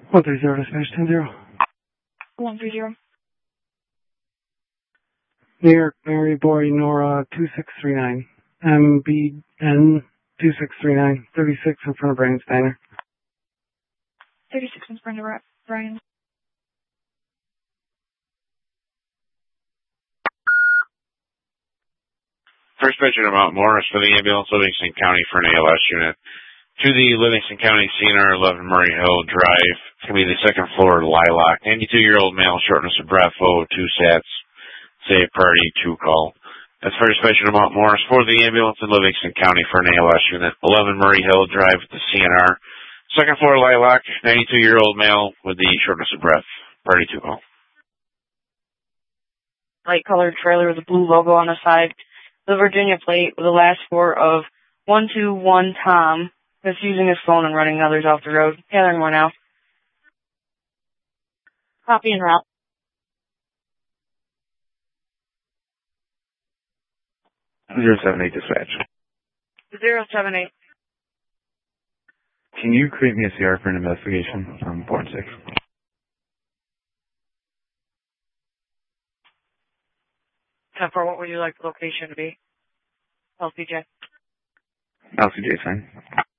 130 dispatch 10-0. 130. New York, Mary Boy, Nora 2639. MBN 2639. 36 in front of Brian's Diner. 36 in front of Brian's. First patient of Mount Morris for the ambulance, Livingston County for an ALS unit. To the Livingston County CNR 11 Murray Hill Drive. It's going to be the second floor Lilac. 92-year-old male, shortness of breath, O2 sats. Say priority 2 call. That's first patient of Mount Morris for the ambulance in Livingston County for an ALS unit. 11 Murray Hill Drive at the CNR. Second floor Lilac. 92-year-old male with the shortness of breath. Priority 2 call. Light colored trailer with a blue logo on the side. The Virginia plate with the last 4 of 121 Tom that's using his phone and running others off the road. Gathering more now. Copy and route. 078 dispatch. 078. Can you create me a CR for an investigation on Bourne 6? For what would you like the location to be? LCJ. LCJ, fine.